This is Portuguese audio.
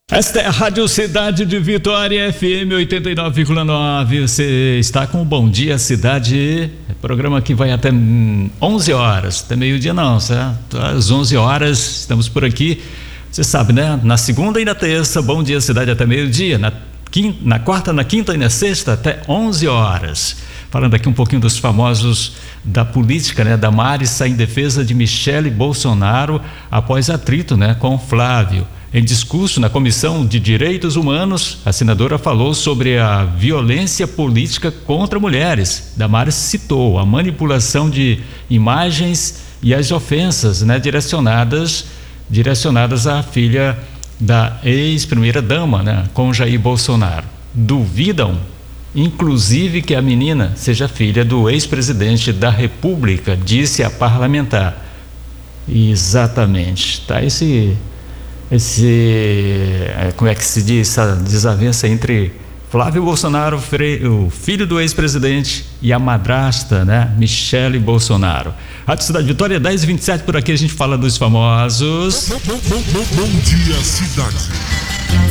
Esta é a Rádio Cidade de Vitória, FM 89,9. Você está com o Bom Dia Cidade, programa que vai até 11 horas, até meio-dia não, certo? Às 11 horas estamos por aqui. Você sabe, né? Na segunda e na terça, Bom Dia Cidade até meio-dia. Na quarta, na quinta e na sexta, até 11 horas. Falando aqui um pouquinho dos famosos da política, né? Damares sai em defesa de Michele Bolsonaro após atrito, né? Com Flávio. Em discurso na Comissão de Direitos Humanos, a senadora falou sobre a violência política contra mulheres. Damares citou a manipulação de imagens e as ofensas, né? direcionadas à filha da ex-primeira-dama, né? Com Jair Bolsonaro. Duvidam, inclusive, que a menina seja filha do ex-presidente da República, disse a parlamentar. Exatamente, tá como é que se diz, essa desavença entre Flávio Bolsonaro, o filho do ex-presidente, e a madrasta, né, Michele Bolsonaro. Rádio Cidade Vitória, 10h27, por aqui a gente fala dos famosos. Bom dia, cidade.